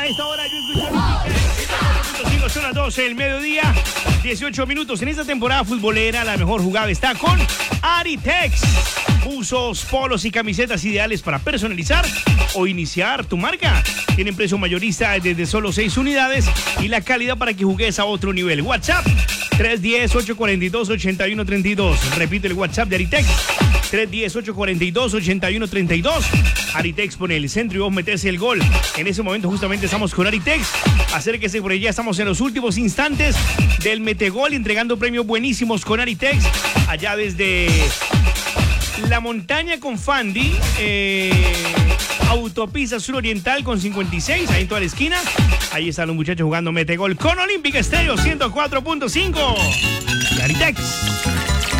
A esta hora yo escucho son las 12 del mediodía, 18 minutos. En esta temporada futbolera, la mejor jugada está con Aritex. Buzos, polos y camisetas ideales para personalizar o iniciar tu marca. Tienen precio mayorista desde solo 6 unidades y la calidad para que jugues a otro nivel. WhatsApp 310-842-8132. Repito el WhatsApp de Aritex. 310-842-8132. Aritex pone el centro y vos metés el gol. En ese momento justamente estamos con Aritex. Acérquese por allá, estamos en los últimos instantes del Metegol, entregando premios buenísimos con Aritex. Allá desde la montaña con Fandi, autopista suroriental con 56, ahí en toda la esquina. Ahí están los muchachos jugando Metegol con Olímpica Estéreo 104.5 y Aritex.